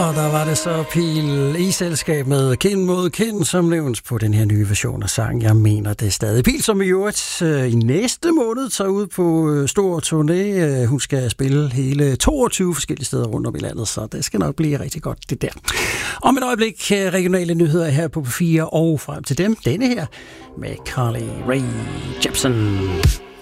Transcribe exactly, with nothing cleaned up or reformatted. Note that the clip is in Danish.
Og der var det så Pil i selskab med Kind mod Kind, som nævnes på den her nye version af sang. Jeg mener det stadig. Pil, som i øvrigt øh, i næste måned tager ud på øh, stor turné. Øh, hun skal spille hele toogtyve forskellige steder rundt om i landet, så det skal nok blive rigtig godt, det der. Om et øjeblik øh, regionale nyheder her på P fire, og frem til dem, denne her med Carly Rae Jepsen.